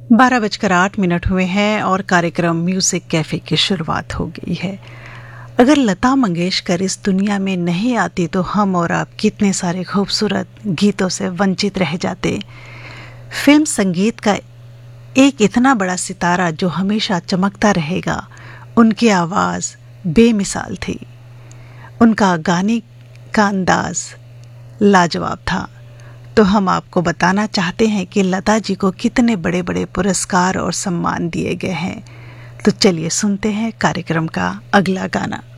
12:08 हुए हैं और कार्यक्रम म्यूजिक कैफे की शुरुआत हो गई है। अगर लता मंगेशकर इस दुनिया में नहीं आती तो हम और आप कितने सारे खूबसूरत गीतों से वंचित रह जाते। फिल्म संगीत का एक इतना बड़ा सितारा जो हमेशा चमकता रहेगा, उनकी आवाज़ बेमिसाल थी। उनका गाने का अंदाज लाजवाब था। तो हम आपको बताना चाहते हैं कि लता जी को कितने बड़े बड़े पुरस्कार और सम्मान दिए गए हैं। तो चलिए सुनते हैं कार्यक्रम का अगला गाना।